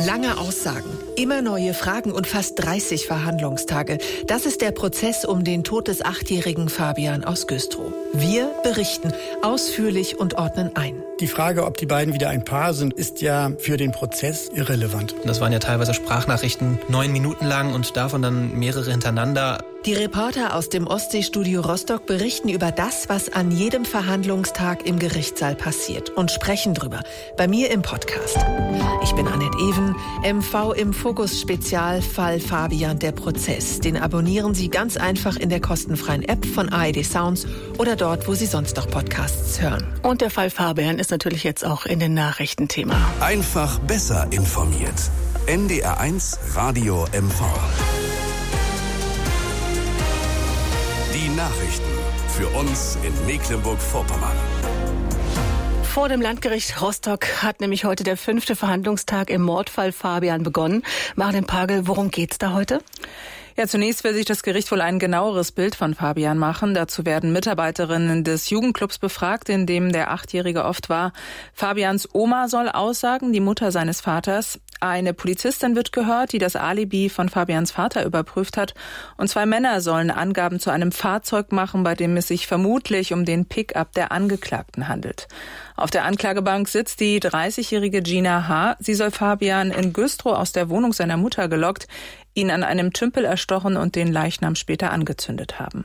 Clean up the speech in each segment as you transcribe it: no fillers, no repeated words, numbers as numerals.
Lange Aussagen, immer neue Fragen und fast 30 Verhandlungstage. Das ist der Prozess um den Tod des 8-jährigen Fabian aus Güstrow. Wir berichten ausführlich und ordnen ein. Die Frage, ob die beiden wieder ein Paar sind, ist ja für den Prozess irrelevant. Das waren ja teilweise Sprachnachrichten, 9 Minuten lang und davon dann mehrere hintereinander. Die Reporter aus dem Ostseestudio Rostock berichten über das, was an jedem Verhandlungstag im Gerichtssaal passiert und sprechen drüber. Bei mir im Podcast. Ich bin Annette Even, MV im Fokus Spezial Fall Fabian, der Prozess. Den abonnieren Sie ganz einfach in der kostenfreien App von ARD Sounds oder dort, wo Sie sonst noch Podcasts hören. Und der Fall Fabian ist natürlich jetzt auch in den Nachrichten Thema. Einfach besser informiert. NDR1 Radio MV. Die Nachrichten für uns in Mecklenburg-Vorpommern. Vor dem Landgericht Rostock hat nämlich heute der 5. Verhandlungstag im Mordfall Fabian begonnen. Martin Pagel, worum geht's da heute? Ja, zunächst will sich das Gericht wohl ein genaueres Bild von Fabian machen. Dazu werden Mitarbeiterinnen des Jugendclubs befragt, in dem der 8-Jährige oft war. Fabians Oma soll aussagen, die Mutter seines Vaters. Eine Polizistin wird gehört, die das Alibi von Fabians Vater überprüft hat. Und 2 Männer sollen Angaben zu einem Fahrzeug machen, bei dem es sich vermutlich um den Pick-up der Angeklagten handelt. Auf der Anklagebank sitzt die 30-jährige Gina H. Sie soll Fabian in Güstrow aus der Wohnung seiner Mutter gelockt, ihn an einem Tümpel erstochen und den Leichnam später angezündet haben.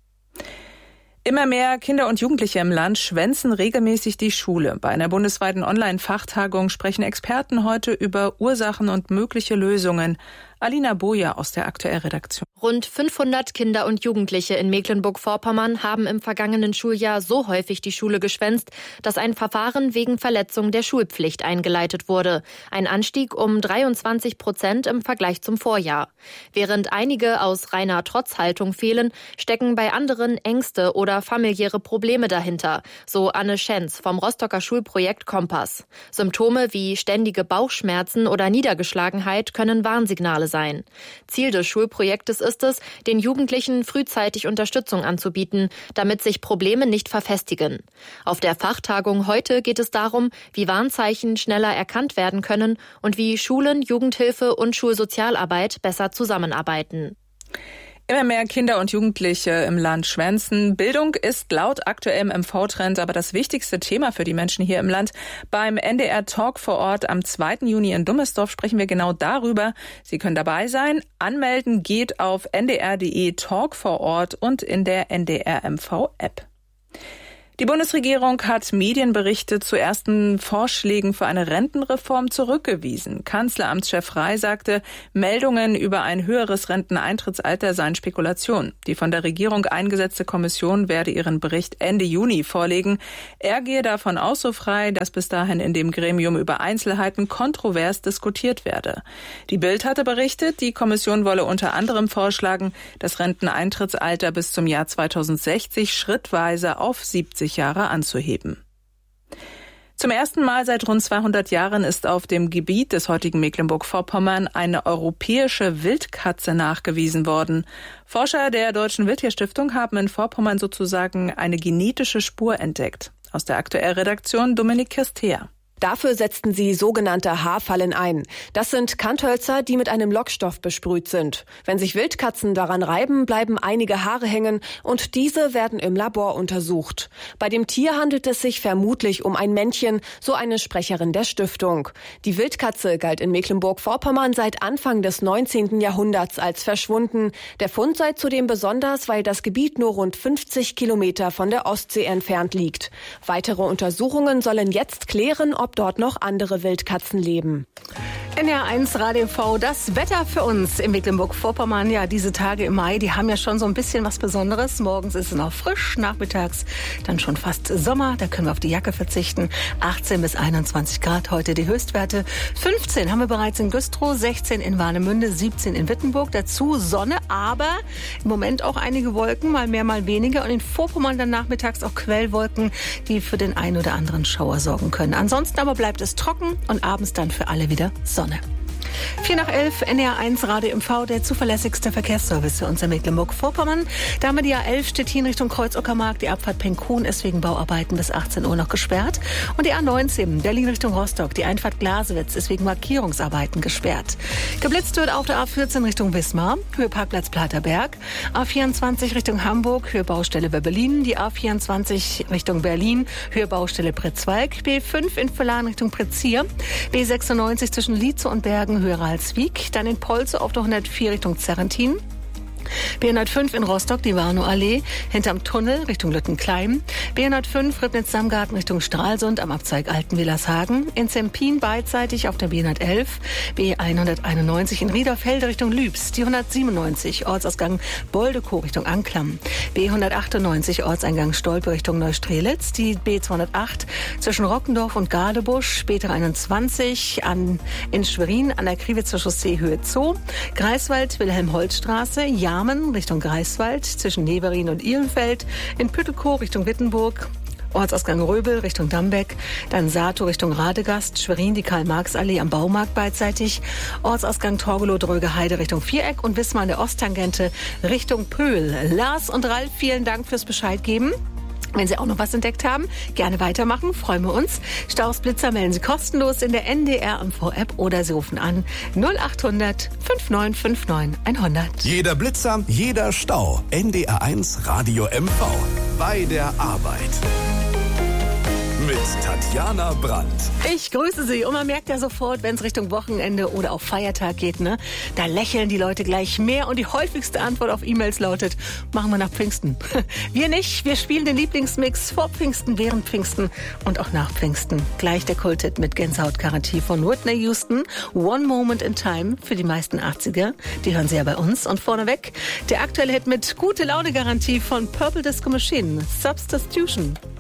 Immer mehr Kinder und Jugendliche im Land schwänzen regelmäßig die Schule. Bei einer bundesweiten Online-Fachtagung sprechen Experten heute über Ursachen und mögliche Lösungen. Alina Boja aus der Aktuell-Redaktion. Rund 500 Kinder und Jugendliche in Mecklenburg-Vorpommern haben im vergangenen Schuljahr so häufig die Schule geschwänzt, dass ein Verfahren wegen Verletzung der Schulpflicht eingeleitet wurde. Ein Anstieg um 23% im Vergleich zum Vorjahr. Während einige aus reiner Trotzhaltung fehlen, stecken bei anderen Ängste oder familiäre Probleme dahinter, so Anne Schenz vom Rostocker Schulprojekt Kompass. Symptome wie ständige Bauchschmerzen oder Niedergeschlagenheit können Warnsignale sein. Ziel des Schulprojektes ist es, den Jugendlichen frühzeitig Unterstützung anzubieten, damit sich Probleme nicht verfestigen. Auf der Fachtagung heute geht es darum, wie Warnzeichen schneller erkannt werden können und wie Schulen, Jugendhilfe und Schulsozialarbeit besser zusammenarbeiten. Immer mehr Kinder und Jugendliche im Land schwänzen. Bildung ist laut aktuellem MV-Trend aber das wichtigste Thema für die Menschen hier im Land. Beim NDR Talk vor Ort am 2. Juni in Dummersdorf sprechen wir genau darüber. Sie können dabei sein. Anmelden geht auf ndr.de Talk vor Ort und in der NDR MV-App. Die Bundesregierung hat Medienberichte zu ersten Vorschlägen für eine Rentenreform zurückgewiesen. Kanzleramtschef Rey sagte, Meldungen über ein höheres Renteneintrittsalter seien Spekulation. Die von der Regierung eingesetzte Kommission werde ihren Bericht Ende Juni vorlegen. Er gehe davon aus, so Rey, dass bis dahin in dem Gremium über Einzelheiten kontrovers diskutiert werde. Die Bild hatte berichtet, die Kommission wolle unter anderem vorschlagen, das Renteneintrittsalter bis zum Jahr 2060 schrittweise auf 70 Jahre anzuheben. Zum ersten Mal seit rund 200 Jahren ist auf dem Gebiet des heutigen Mecklenburg-Vorpommern eine europäische Wildkatze nachgewiesen worden. Forscher der Deutschen Wildtierstiftung haben in Vorpommern sozusagen eine genetische Spur entdeckt. Aus der Aktuell-Redaktion Dominik Kirstea. Dafür setzten sie sogenannte Haarfallen ein. Das sind Kanthölzer, die mit einem Lockstoff besprüht sind. Wenn sich Wildkatzen daran reiben, bleiben einige Haare hängen und diese werden im Labor untersucht. Bei dem Tier handelt es sich vermutlich um ein Männchen, so eine Sprecherin der Stiftung. Die Wildkatze galt in Mecklenburg-Vorpommern seit Anfang des 19. Jahrhunderts als verschwunden. Der Fund sei zudem besonders, weil das Gebiet nur rund 50 Kilometer von der Ostsee entfernt liegt. Weitere Untersuchungen sollen jetzt klären, ob dort noch andere Wildkatzen leben. NDR1 Radio V, das Wetter für uns in Mecklenburg-Vorpommern. Ja, diese Tage im Mai, die haben ja schon so ein bisschen was Besonderes. Morgens ist es noch frisch, nachmittags dann schon fast Sommer. Da können wir auf die Jacke verzichten. 18 bis 21 Grad heute die Höchstwerte. 15 haben wir bereits in Güstrow, 16 in Warnemünde, 17 in Wittenburg. Dazu Sonne, aber im Moment auch einige Wolken, mal mehr, mal weniger. Und in Vorpommern dann nachmittags auch Quellwolken, die für den einen oder anderen Schauer sorgen können. Ansonsten aber bleibt es trocken und abends dann für alle wieder Sonne. 4 nach 11, NDR1 Radio MV, der zuverlässigste Verkehrsservice für uns in Mecklenburg-Vorpommern. Da haben wir die A11 Stettin Richtung Kreuz-Uckermark. Die Abfahrt Penkhuhn ist wegen Bauarbeiten bis 18 Uhr noch gesperrt. Und die A19 Berlin Richtung Rostock. Die Einfahrt Glasewitz ist wegen Markierungsarbeiten gesperrt. Geblitzt wird auf der A14 Richtung Wismar, Höhe Parkplatz Platerberg. A24 Richtung Hamburg, Höhe Baustelle bei Berlin. Die A24 Richtung Berlin, Höhe Baustelle Pritzwalk. B5 in Villach Richtung Pritzsier. B96 zwischen Lietze und Bergen, Höhe Ralswiek. Dann in Polze auf der 104 Richtung Zerrentin. B105 in Rostock, die Warnow-Allee, hinterm Tunnel Richtung Lüttenklein. B105 Ribnitz-Samgarten Richtung Stralsund am Abzweig Altenwillershagen. In Zempin beidseitig auf der B111. B191 in Riederfelde Richtung Lübs. Die 197 Ortsausgang Boldekow Richtung Anklam. B198 Ortseingang Stolpe Richtung Neustrelitz. Die B208 zwischen Rockendorf und Gadebusch. B321 in Schwerin an der Kriwitzer Chaussee Höhe Zoo. Greifswald Wilhelm-Holtz-Straße. Jarmen Richtung Greifswald, zwischen Neverin und Ihlenfeld, in Püttelkow Richtung Wittenburg, Ortsausgang Röbel Richtung Dambeck, dann Sato Richtung Radegast, Schwerin die Karl-Marx-Allee am Baumarkt beidseitig, Ortsausgang Torgelow-Dröge-Heide Richtung Viereck und Wismar an der Osttangente Richtung Pöhl. Lars und Ralf, vielen Dank fürs Bescheid geben. Wenn Sie auch noch was entdeckt haben, gerne weitermachen, freuen wir uns. Staus, Blitzer melden Sie kostenlos in der NDR MV-App oder Sie rufen an 0800 5959 100. Jeder Blitzer, jeder Stau. NDR1 Radio MV. Bei der Arbeit. Mit Tatjana Brandt. Ich grüße Sie und man merkt ja sofort, wenn es Richtung Wochenende oder auf Feiertag geht, ne? Da lächeln die Leute gleich mehr und die häufigste Antwort auf E-Mails lautet, machen wir nach Pfingsten. Wir nicht, wir spielen den Lieblingsmix vor Pfingsten, während Pfingsten und auch nach Pfingsten. Gleich der Kulthit mit Gänsehautgarantie von Whitney Houston, One Moment in Time für die meisten 80er. Die hören Sie ja bei uns. Und vorneweg der aktuelle Hit mit Gute-Laune-Garantie von Purple Disco Machine, Substitution.